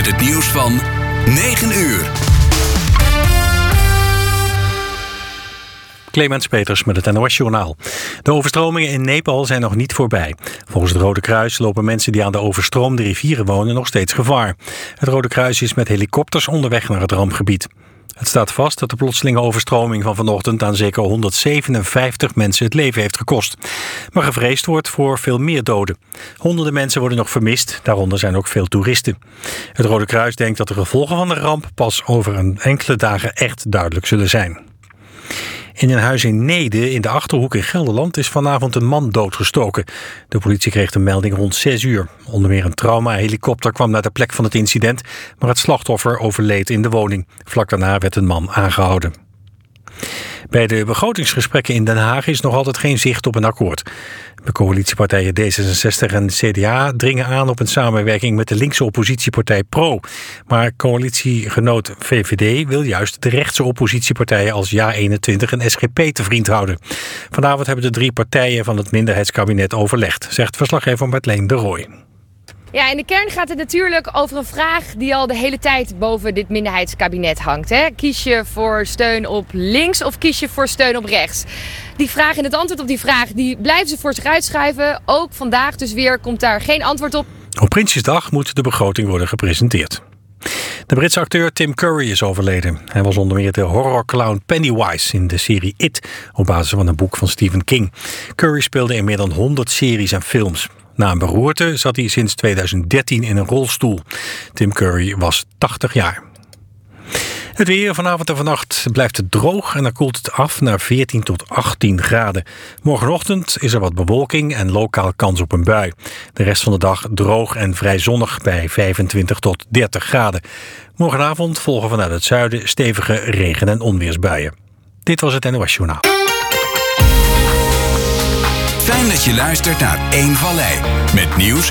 het nieuws van 9 uur. Clemens Peters met het NOS-journaal. De overstromingen in Nepal zijn nog niet voorbij. Volgens het Rode Kruis lopen mensen die aan de overstroomde rivieren wonen nog steeds gevaar. Het Rode Kruis is met helikopters onderweg naar het rampgebied. Het staat vast dat de plotselinge overstroming van vanochtend aan zeker 157 mensen het leven heeft gekost. Maar gevreesd wordt voor veel meer doden. Honderden mensen worden nog vermist, daaronder zijn ook veel toeristen. Het Rode Kruis denkt dat de gevolgen van de ramp pas over een enkele dagen echt duidelijk zullen zijn. In een huis in Neede, in de Achterhoek in Gelderland, is vanavond een man doodgestoken. De politie kreeg de melding rond 6 uur. Onder meer een traumahelikopter kwam naar de plek van het incident, maar het slachtoffer overleed in de woning. Vlak daarna werd een man aangehouden. Bij de begrotingsgesprekken in Den Haag is nog altijd geen zicht op een akkoord. De coalitiepartijen D66 en CDA dringen aan op een samenwerking met de linkse oppositiepartij PRO. Maar coalitiegenoot VVD wil juist de rechtse oppositiepartijen als JA21 en SGP te vriend houden. Vanavond hebben de 3 partijen van het minderheidskabinet overlegd, zegt verslaggever Martleen de Rooij. Ja, in de kern gaat het natuurlijk over een vraag die al de hele tijd boven dit minderheidskabinet hangt. Hè? Kies je voor steun op links of kies je voor steun op rechts? Die vraag en het antwoord op die vraag die blijven ze voor zich uitschuiven. Ook vandaag dus weer komt daar geen antwoord op. Op Prinsjesdag moet de begroting worden gepresenteerd. De Britse acteur Tim Curry is overleden. Hij was onder meer de horrorclown Pennywise in de serie It, op basis van een boek van Stephen King. Curry speelde in meer dan 100 series en films. Na een beroerte zat hij sinds 2013 in een rolstoel. Tim Curry was 80 jaar. Het weer vanavond en vannacht blijft het droog en dan koelt het af naar 14 tot 18 graden. Morgenochtend is er wat bewolking en lokaal kans op een bui. De rest van de dag droog en vrij zonnig bij 25 tot 30 graden. Morgenavond volgen vanuit het zuiden stevige regen- en onweersbuien. Dit was het NOS Journaal. Fijn dat je luistert naar 1 Vallei. Met nieuws